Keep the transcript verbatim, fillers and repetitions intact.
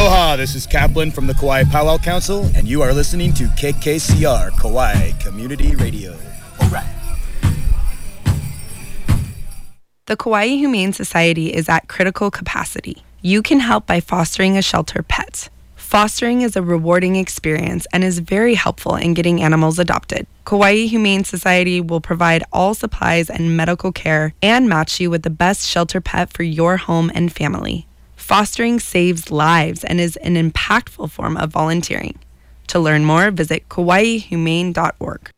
Aloha, this is Kaplan from the Kauai Powwow Council, and you are listening to K K C R Kauai Community Radio. All right. The Kauai Humane Society is at critical capacity. You can help by fostering a shelter pet. Fostering is a rewarding experience and is very helpful in getting animals adopted. Kauai Humane Society will provide all supplies and medical care and match you with the best shelter pet for your home and family. Fostering saves lives and is an impactful form of volunteering. To learn more, visit kauai humane dot org.